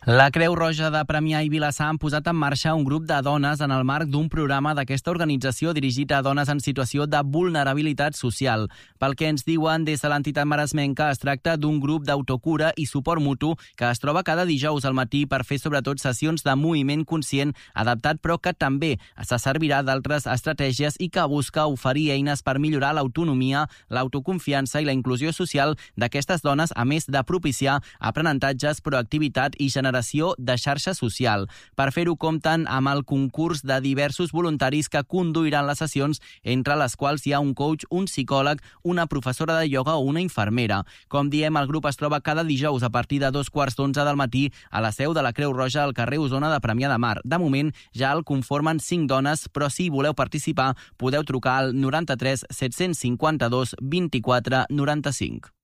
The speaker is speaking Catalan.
La Creu Roja de Premià i Vilassar han posat en marxa un grup de dones en el marc d'un programa d'aquesta organització dirigit a dones en situació de vulnerabilitat social. Pel que ens diuen des de l'entitat maresmenca, es tracta d'un grup d'autocura i suport mutu que es troba cada dijous al matí per fer sobretot sessions de moviment conscient adaptat, però que també se servirà d'altres estratègies i que busca oferir eines per millorar l'autonomia, l'autoconfiança i la inclusió social d'aquestes dones, a més de propiciar aprenentatges, proactivitat i generació de xarxa social. Per fer-ho compten amb el concurs de diversos voluntaris que conduiran les sessions, entre les quals hi ha un coach, un psicòleg, una professora de ioga o una infermera. Com diem, el grup es troba cada dijous a partir de 2:15 del matí a la seu de la Creu Roja al carrer Osona de Premià de Mar. De moment ja el conformen 5 dones, però si voleu participar podeu trucar al 93 752 24 95.